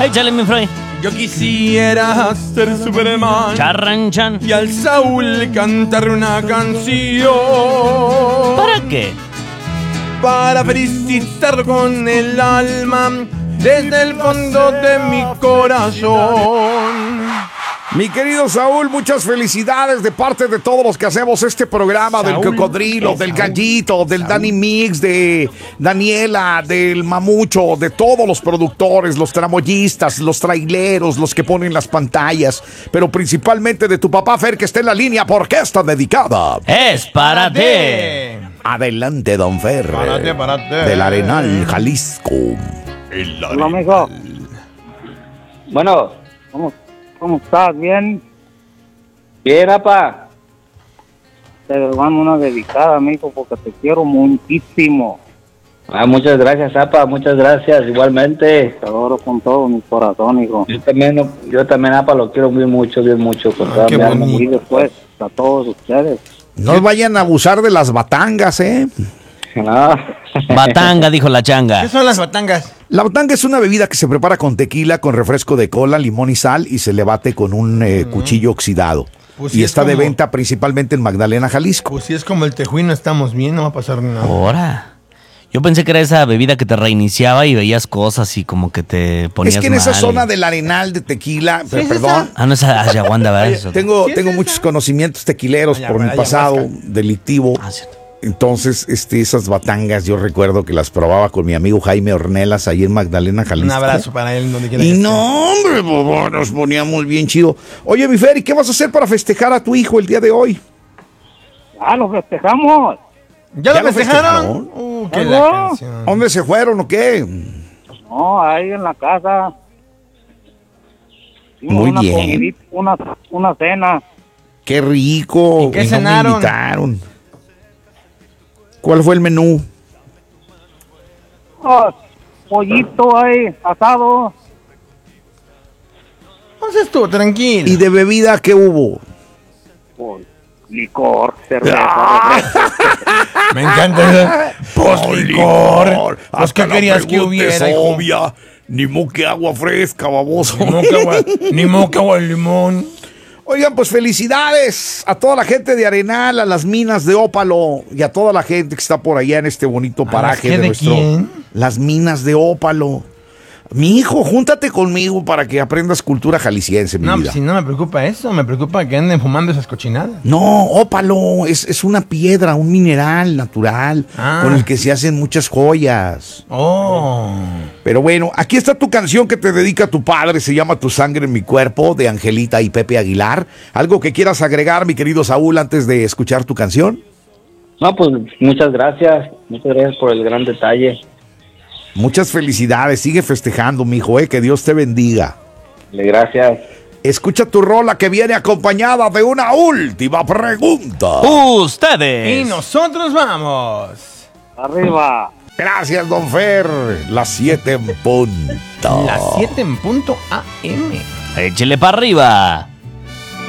Échale, mi Fray. Yo quisiera ser Superman Charranchan. y al Saúl cantar una canción. ¿Para qué? Para felicitar con el alma desde el fondo de mi corazón. Mi querido Saúl, muchas felicidades de parte de todos los que hacemos este programa, del Cocodrilo, del Gallito, del Danny Mix, de Daniela, del Mamucho, de todos los productores, los tramoyistas, los traileros, los que ponen las pantallas, pero principalmente de tu papá Fer, que está en la línea porque está dedicada. Es para ti. Adelante, don Fer. Párate. Del Arenal, Jalisco. Hola, mijo. Bueno, ¿cómo estás? ¿Bien? Bien, apa. Te mando una dedicada, mijo, porque te quiero muchísimo. Muchas gracias, apa, muchas gracias, igualmente. Te adoro con todo mi corazón, hijo. Yo también, apa, lo quiero bien mucho, con toda mi alma. Y después, a todos ustedes. No vayan a abusar de las batangas, ¿eh? No. Batanga, dijo la changa. ¿Qué son las batangas? La batanga es una bebida que se prepara con tequila, con refresco de cola, limón y sal y se le bate con un cuchillo oxidado. Pues y sí, está de venta principalmente en Magdalena, Jalisco. Pues si es como el tejuino, estamos bien, no va a pasar nada. Ahora. Yo pensé que era esa bebida que te reiniciaba y veías cosas y como que te ponías Es que en esa mal. zona del Arenal de tequila, perdón, No es ayahuasca, ¿verdad? Eso. tengo muchos conocimientos tequileros por mi pasado delictivo. Cierto. Entonces, esas batangas yo recuerdo que las probaba con mi amigo Jaime Ornelas ahí en Magdalena, Jalisco. Un abrazo para él donde quiera que Y esté. no, hombre, bobo, nos poníamos bien chido. Oye, mi Fer, ¿y qué vas a hacer para festejar a tu hijo el día de hoy? Lo festejamos. ¿Ya lo festejaron? Qué la ¿Algo? canción. ¿Dónde se fueron o qué? No, ahí en la casa. Muy una bien. comidita, una cena. Qué rico. ¿Y qué no cenaron? me invitaron. ¿Cuál fue el menú? Pollito ahí, asado. Entonces tú, tranquilo. ¿Y de bebida qué hubo? Licor, cerveza. Me encanta. Post-licor. Pues, ¿qué querías que hubiera, hijo? Obvia. Ni moque agua fresca, baboso. Ni moca agua de limón. Oigan, pues felicidades a toda la gente de Arenal, a las minas de Ópalo y a toda la gente que está por allá en este bonito paraje qué, de de nuestro. quién? Las minas de Ópalo. Mi hijo, júntate conmigo para que aprendas cultura jalisciense, mi No, vida. pues si no me preocupa eso, me preocupa que anden fumando esas cochinadas. No, ópalo, es una piedra, un mineral natural con el que se hacen muchas joyas. Oh. Pero bueno, aquí está tu canción que te dedica tu padre, se llama Tu sangre en mi cuerpo, de Angelita y Pepe Aguilar. ¿Algo que quieras agregar, mi querido Saúl, antes de escuchar tu canción? No, pues muchas gracias por el gran detalle. Muchas felicidades, sigue festejando, mijo, que Dios te bendiga. Gracias. Escucha tu rola que viene acompañada de una última pregunta. Ustedes. Y nosotros vamos. Arriba. Gracias, don Fer. Las 7 en punto. Las 7 en punto AM. Échele para arriba.